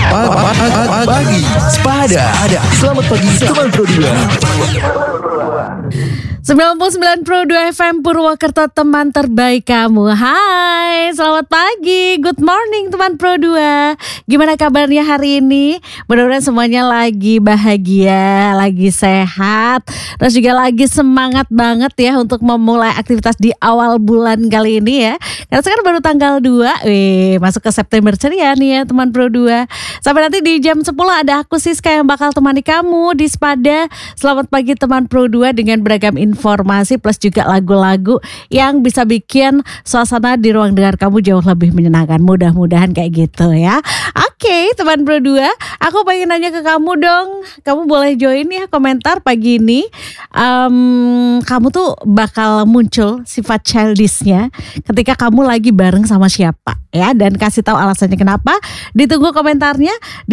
Pagi Sepada. Selamat pagi teman Pro 99 Pro 2 FM Purwokerto, teman terbaik kamu. Hai, selamat pagi, good morning teman Pro 2. Gimana kabarnya hari ini? Mudah-mudahan semuanya lagi bahagia, lagi sehat, terus juga lagi semangat banget ya untuk memulai aktivitas di awal bulan kali ini ya. Karena sekarang baru tanggal 2, masuk ke September ceria nih ya teman Pro 2. Sampai nanti di jam 10 ada aku Siska yang bakal temani kamu di Sepada. Selamat pagi teman Pro 2 dengan beragam informasi plus juga lagu-lagu yang bisa bikin suasana di ruang dengar kamu jauh lebih menyenangkan. Mudah-mudahan kayak gitu ya. Oke, teman Pro 2, aku pengen nanya ke kamu dong. Kamu boleh join ya komentar pagi ini. Kamu tuh bakal muncul sifat childishnya ketika kamu lagi bareng sama siapa ya, dan kasih tahu alasannya kenapa. Ditunggu komentarnya.